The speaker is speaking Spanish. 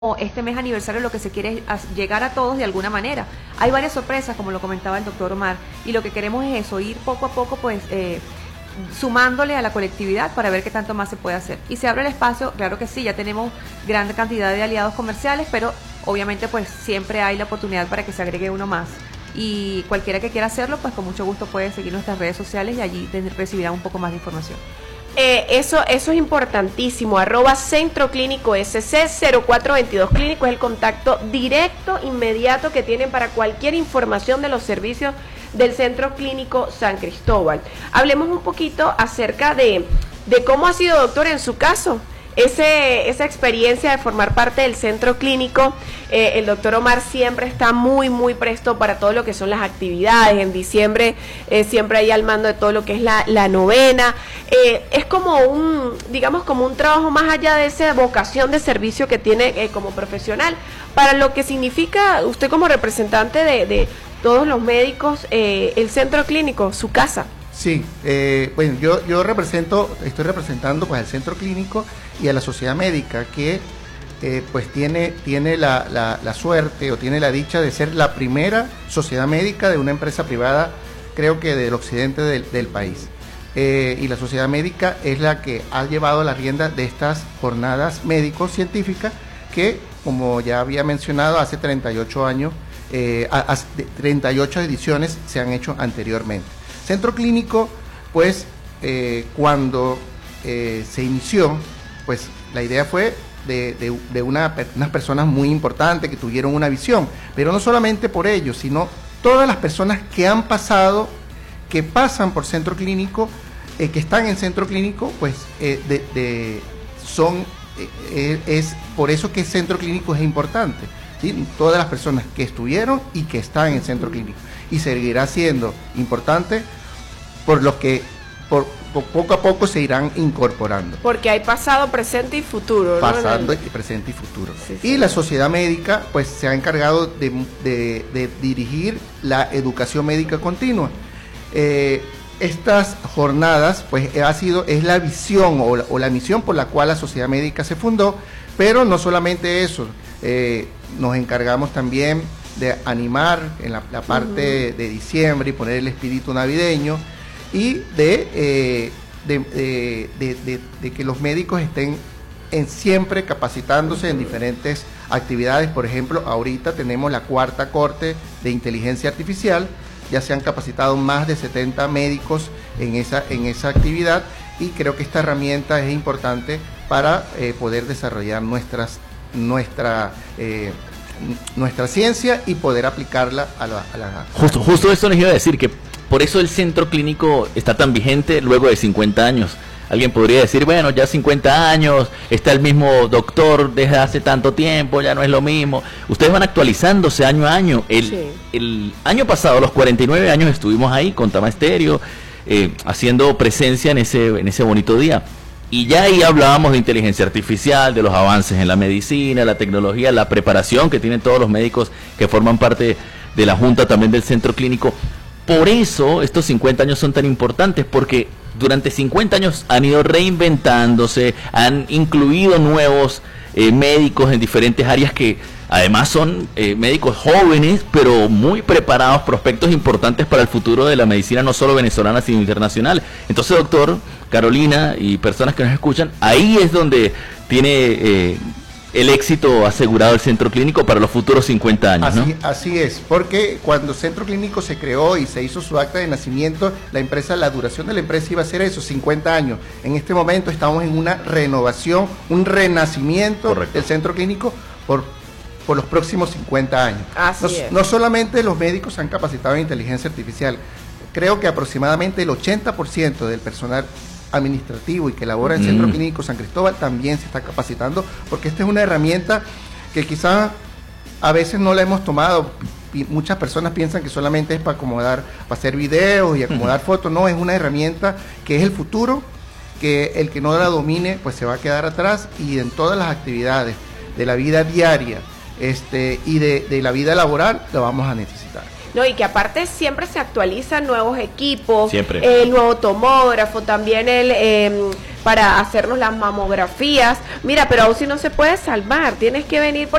este mes aniversario lo que se quiere es llegar a todos de alguna manera. Hay varias sorpresas, como lo comentaba el doctor Omar, y lo que queremos es eso, ir poco a poco pues sumándole a la colectividad para ver qué tanto más se puede hacer. Y se abre el espacio, claro que sí, ya tenemos gran cantidad de aliados comerciales, pero obviamente pues siempre hay la oportunidad para que se agregue uno más. Y cualquiera que quiera hacerlo, pues con mucho gusto puede seguir nuestras redes sociales y allí recibirá un poco más de información. Eso es importantísimo, @Centro Clínico SC 0422 Clínico es el contacto directo, inmediato que tienen para cualquier información de los servicios del Centro Clínico San Cristóbal. Hablemos un poquito acerca de cómo ha sido, doctor, en su caso, esa experiencia de formar parte del Centro Clínico. El doctor Omar siempre está muy presto para todo lo que son las actividades. En diciembre siempre ahí al mando de todo lo que es la novena. Es como digamos como un trabajo más allá de esa vocación de servicio que tiene como profesional, para lo que significa usted como representante de todos los médicos, el Centro Clínico, su casa. Sí, bueno, yo estoy representando pues al Centro Clínico y a la Sociedad Médica, que pues tiene la suerte o tiene la dicha de ser la primera sociedad médica de una empresa privada, creo que del occidente del país. Y la Sociedad Médica es la que ha llevado la rienda de estas jornadas médico-científicas que, como ya había mencionado, hace 38 años, 38 ediciones se han hecho anteriormente. Centro Clínico, pues, cuando se inició, pues la idea fue de unas personas muy importantes que tuvieron una visión, pero no solamente por ellos, sino todas las personas que han pasado, que pasan por Centro Clínico, que están en Centro Clínico, pues es por eso que Centro Clínico es importante, ¿sí? Todas las personas que estuvieron y que están en Centro Clínico, y seguirá siendo importante por lo que poco a poco se irán incorporando. Porque hay pasado, presente y futuro, ¿no? Pasando, presente y futuro. Sí, y la Sociedad Médica pues se ha encargado de dirigir la educación médica continua. Estas jornadas pues es la visión o la misión por la cual la Sociedad Médica se fundó, pero no solamente eso, nos encargamos también de animar en la parte de diciembre y poner el espíritu navideño, y de que los médicos estén siempre capacitándose en diferentes actividades. Por ejemplo, ahorita tenemos la 4ª corte de inteligencia artificial, ya se han capacitado más de 70 médicos en esa actividad, y creo que esta herramienta es importante para poder desarrollar nuestra ciencia y poder aplicarla a la... Justo esto les iba a decir, que por eso el Centro Clínico está tan vigente luego de 50 años. Alguien podría decir, bueno, ya 50 años, está el mismo doctor desde hace tanto tiempo, ya no es lo mismo. Ustedes van actualizándose año a año. El año pasado, los 49 años, estuvimos ahí con Tama Estéreo, haciendo presencia en ese bonito día. Y ya ahí hablábamos de inteligencia artificial, de los avances en la medicina, la tecnología, la preparación que tienen todos los médicos que forman parte de la Junta también del Centro Clínico. Por eso estos 50 años son tan importantes, porque durante 50 años han ido reinventándose, han incluido nuevos médicos en diferentes áreas que además son médicos jóvenes, pero muy preparados, prospectos importantes para el futuro de la medicina, no solo venezolana, sino internacional. Entonces, doctor, Carolina y personas que nos escuchan, ahí es donde tiene el éxito asegurado el Centro Clínico para los futuros 50 años, ¿no? Así es, porque cuando Centro Clínico se creó y se hizo su acta de nacimiento, la duración de la empresa iba a ser eso, 50 años. En este momento estamos en una renovación, un renacimiento. Correcto. Del Centro Clínico por los próximos 50 años. No solamente los médicos se han capacitado en inteligencia artificial, creo que aproximadamente el 80% del personal administrativo y que labora en el Centro Clínico San Cristóbal también se está capacitando, porque esta es una herramienta que quizás a veces no la hemos tomado. Muchas personas piensan que solamente es para hacer videos y acomodar fotos. No, es una herramienta que es el futuro, que el que no la domine pues se va a quedar atrás, y en todas las actividades de la vida diaria y de la vida laboral la vamos a necesitar. No, y que aparte siempre se actualizan nuevos equipos, siempre. El nuevo tomógrafo, también para hacernos las mamografías. Mira, pero aún si no se puede salvar, tienes que venir